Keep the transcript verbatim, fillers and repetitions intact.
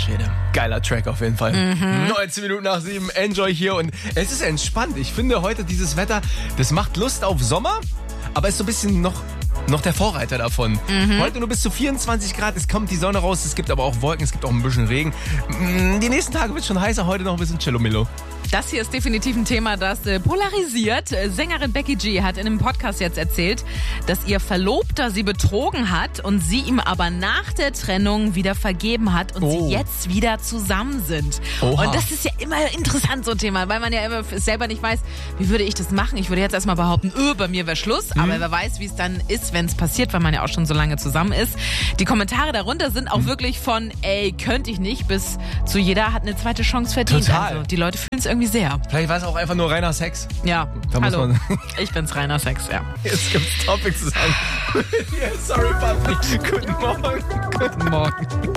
Schwede. Geiler Track auf jeden Fall. Mhm. neunzehn Minuten nach sieben, Enjoy hier. Und es ist entspannt. Ich finde heute dieses Wetter, das macht Lust auf Sommer, aber ist so ein bisschen noch... Noch der Vorreiter davon. Mhm. Heute nur bis zu vierundzwanzig Grad, es kommt die Sonne raus, es gibt aber auch Wolken, es gibt auch ein bisschen Regen. Die nächsten Tage wird es schon heißer, heute noch ein bisschen Chillomillo. Das hier ist definitiv ein Thema, das äh, polarisiert. Sängerin Becky G hat in einem Podcast jetzt erzählt, dass ihr Verlobter sie betrogen hat und sie ihm aber nach der Trennung wieder vergeben hat und oh. sie jetzt wieder zusammen sind. Oha. Und das ist ja immer interessant, so ein Thema, weil man ja immer selber nicht weiß, wie würde ich das machen. Ich würde jetzt erstmal behaupten, öh, bei mir wäre Schluss, mhm. aber wer weiß, wie es dann ist, wenn es passiert, weil man ja auch schon so lange zusammen ist. Die Kommentare darunter sind auch mhm. wirklich von, ey, könnte ich nicht, bis zu jeder hat eine zweite Chance verdient. Total. Also, die Leute fühlen es irgendwie sehr. Vielleicht war es auch einfach nur reiner Sex. Ja, da hallo, muss man ich bin's, reiner Sex, ja. Jetzt gibt's Topics zu sagen. yeah, sorry, Papi. Guten Morgen. Guten Morgen.